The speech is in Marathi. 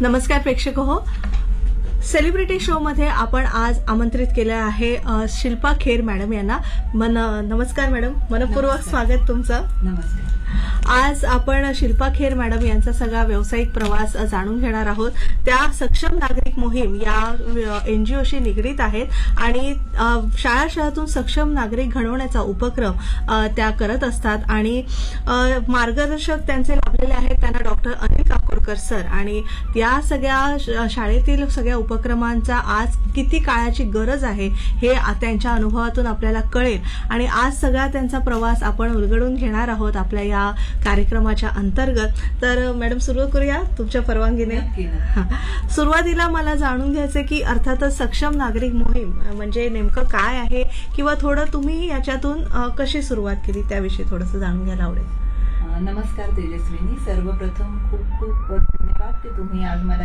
नमस्कार प्रेक्षक हो, सेलिब्रिटी शो मध्ये आपण आज आमंत्रित केलं आहे शिल्पा खेर मॅडम यांना. नमस्कार मॅडम, मनपूर्वक स्वागत तुमचं. नमस्कार. आज आपण शिल्पा खेर मॅडम यांचा सगळा व्यावसायिक प्रवास जाणून घेणार आहोत. त्या सक्षम नागरिक मोहीम या एनजीओशी निगडीत आहेत आणि शाळातून सक्षम नागरिक घडवण्याचा उपक्रम त्या करत असतात आणि मार्गदर्शक त्यांचे लाभलेले आहेत त्यांना डॉक्टर अनिल काकोडकर सर. आणि या सगळ्या शाळेतील सगळ्या उपक्रमांचा आज किती काळाची गरज आहे हे त्यांच्या अनुभवातून आपल्याला कळेल आणि आज सगळा त्यांचा प्रवास आपण उलगडून घेणार आहोत आपल्या या कार्यक्रमाच्या अंतर्गत. तर मॅडम सुरू करूया तुमच्या परवानगीने. सुरुवातीला मला जाणून घ्यायचं की अर्थातच सक्षम नागरिक मोहीम म्हणजे नेमकं काय आहे किंवा थोडं तुम्ही याच्यातून कशी सुरुवात केली त्याविषयी थोडंसं जाणून घ्यायला आवडेल. नमस्कार तेजस्विनी, सर्वप्रथम खूप खूप धन्यवाद की तुम्ही आज मला